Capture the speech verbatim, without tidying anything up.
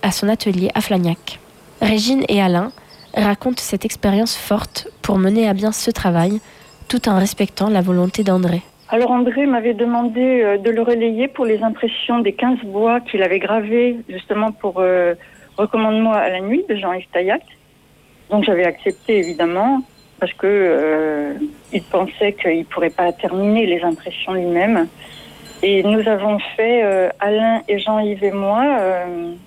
à son atelier à Flagnac. Régine et Alain racontent cette expérience forte pour mener à bien ce travail, tout en respectant la volonté d'André. Alors André m'avait demandé de le relayer pour les impressions des quinze bois qu'il avait gravés justement pour euh, Recommande-moi à la nuit de Jean-Yves Taillac. Donc j'avais accepté évidemment parce que euh, il pensait qu'il ne pourrait pas terminer les impressions lui-même. Et nous avons fait, euh, Alain et Jean-Yves et moi, euh,